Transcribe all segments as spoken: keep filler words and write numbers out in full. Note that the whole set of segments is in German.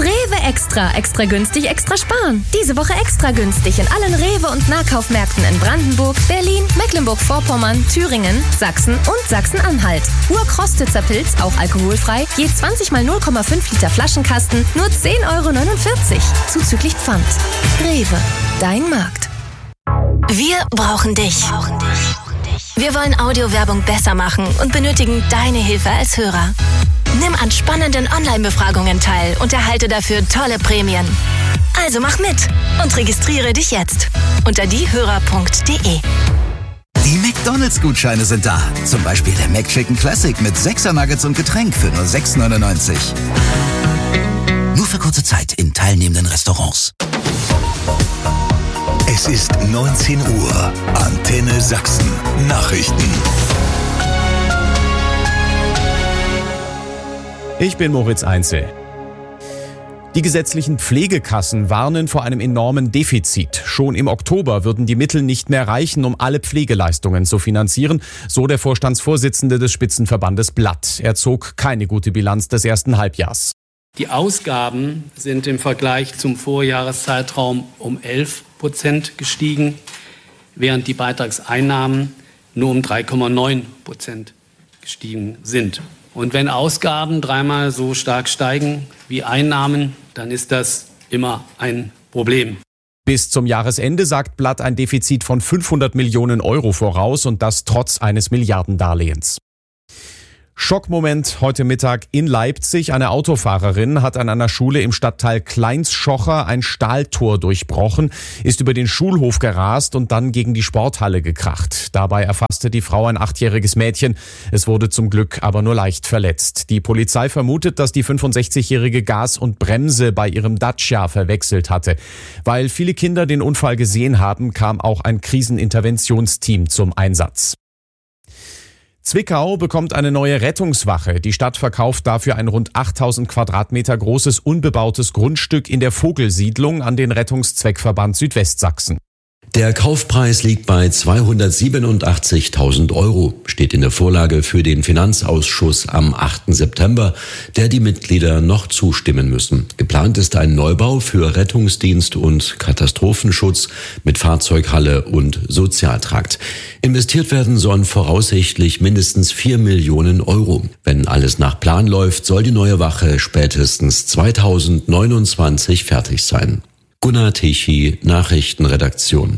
Rewe Extra. Extra günstig, extra sparen. Diese Woche extra günstig in allen Rewe- und Nahkaufmärkten in Brandenburg, Berlin, Mecklenburg-Vorpommern, Thüringen, Sachsen und Sachsen-Anhalt. Urkrostitzer Pilz, auch alkoholfrei, je zwanzig mal null Komma fünf Liter Flaschenkasten, nur zehn Euro neunundvierzig. Zuzüglich Pfand. Rewe, dein Markt. Wir brauchen dich. Wir wollen Audiowerbung besser machen und benötigen deine Hilfe als Hörer. Nimm an spannenden Online-Befragungen teil und erhalte dafür tolle Prämien. Also mach mit und registriere dich jetzt unter diehörer punkt de. Die McDonalds-Gutscheine sind da. Zum Beispiel der McChicken Classic mit sechser Nuggets und Getränk für nur sechs neunundneunzig. Nur für kurze Zeit in teilnehmenden Restaurants. Es ist neunzehn Uhr. Antenne Sachsen. Nachrichten. Ich bin Moritz Einzel. Die gesetzlichen Pflegekassen warnen vor einem enormen Defizit. Schon im Oktober würden die Mittel nicht mehr reichen, um alle Pflegeleistungen zu finanzieren, so der Vorstandsvorsitzende des Spitzenverbandes Blatt. Er zog keine gute Bilanz des ersten Halbjahrs. Die Ausgaben sind im Vergleich zum Vorjahreszeitraum um elf Prozent gestiegen, während die Beitragseinnahmen nur um drei Komma neun Prozent gestiegen sind. Und wenn Ausgaben dreimal so stark steigen wie Einnahmen, dann ist das immer ein Problem. Bis zum Jahresende sagt Blatt ein Defizit von fünfhundert Millionen Euro voraus und das trotz eines Milliardendarlehens. Schockmoment heute Mittag in Leipzig. Eine Autofahrerin hat an einer Schule im Stadtteil Kleinschocher ein Stahltor durchbrochen, ist über den Schulhof gerast und dann gegen die Sporthalle gekracht. Dabei erfasste die Frau ein achtjähriges Mädchen. Es wurde zum Glück aber nur leicht verletzt. Die Polizei vermutet, dass die fünfundsechzigjährige Gas und Bremse bei ihrem Dacia verwechselt hatte. Weil viele Kinder den Unfall gesehen haben, kam auch ein Kriseninterventionsteam zum Einsatz. Zwickau bekommt eine neue Rettungswache. Die Stadt verkauft dafür ein rund achttausend Quadratmeter großes unbebautes Grundstück in der Vogelsiedlung an den Rettungszweckverband Südwestsachsen. Der Kaufpreis liegt bei zweihundertsiebenundachtzigtausend Euro, steht in der Vorlage für den Finanzausschuss am achten September, der die Mitglieder noch zustimmen müssen. Geplant ist ein Neubau für Rettungsdienst und Katastrophenschutz mit Fahrzeughalle und Sozialtrakt. Investiert werden sollen voraussichtlich mindestens vier Millionen Euro. Wenn alles nach Plan läuft, soll die neue Wache spätestens zweitausendneunundzwanzig fertig sein. Gunnar Tichy, Nachrichtenredaktion.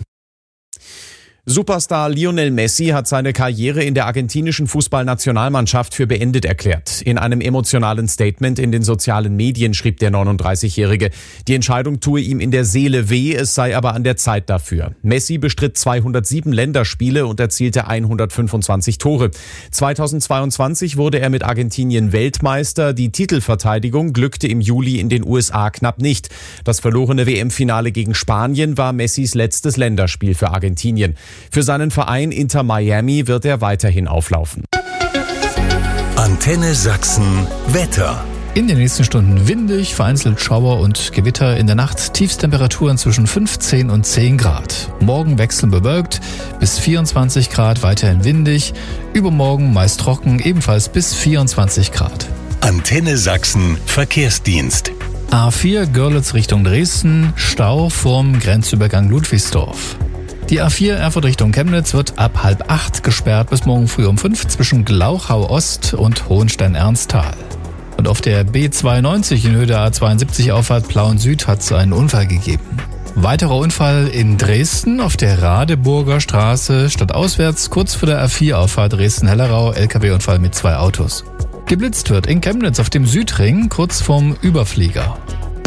Superstar Lionel Messi hat seine Karriere in der argentinischen Fußballnationalmannschaft für beendet erklärt. In einem emotionalen Statement in den sozialen Medien schrieb der neununddreißigjährige, die Entscheidung tue ihm in der Seele weh, es sei aber an der Zeit dafür. Messi bestritt zweihundertsieben Länderspiele und erzielte hundertfünfundzwanzig Tore. zweitausendzweiundzwanzig wurde er mit Argentinien Weltmeister. Die Titelverteidigung glückte im Juli in den U S A knapp nicht. Das verlorene W M-Finale gegen Spanien war Messis letztes Länderspiel für Argentinien. Für seinen Verein Inter Miami wird er weiterhin auflaufen. Antenne Sachsen Wetter. In den nächsten Stunden windig, vereinzelt Schauer und Gewitter. In der Nacht Tiefstemperaturen zwischen fünfzehn und zehn Grad. Morgen wechselnd bewölkt bis vierundzwanzig Grad, weiterhin windig. Übermorgen meist trocken, ebenfalls bis vierundzwanzig Grad. Antenne Sachsen Verkehrsdienst. A vier Görlitz Richtung Dresden, Stau vorm Grenzübergang Ludwigsdorf. Die A vier Erfurt Richtung Chemnitz wird ab halb acht gesperrt bis morgen früh um fünf zwischen Glauchau Ost und Hohenstein-Ernsthal. Und auf der B zweiundneunzig in Höhe der A zweiundsiebzig Auffahrt Plauen Süd hat es einen Unfall gegeben. Weiterer Unfall in Dresden auf der Radeburger Straße stadtauswärts kurz vor der A vier Auffahrt Dresden-Hellerau, L K W-Unfall mit zwei Autos. Geblitzt wird in Chemnitz auf dem Südring kurz vorm Überflieger.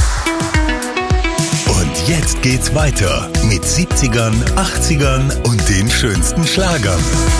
Und jetzt geht's weiter mit siebzigern, achtzigern und den schönsten Schlagern.